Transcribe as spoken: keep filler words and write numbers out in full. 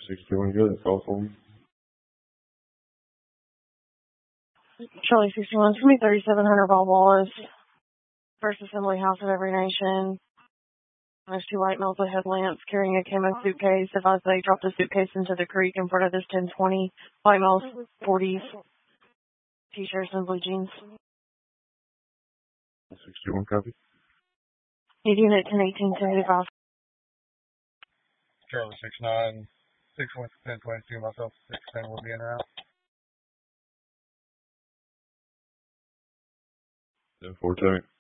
sixty-one, good. That's all for me. Charlie sixty-one, it's going to be thirty-seven hundred Bob Wallace, First Assembly House of Every Nation. There's two white males with headlamps carrying a camo suitcase. Advise they dropped the suitcase into the creek in front of this ten twenty. White males, forties, t-shirts and blue jeans. sixty-one, copy. Need unit ten eighteen seventy-five. Charlie six nine, six one ten twenty-two, myself six ten will be in or out. ten four, tell me.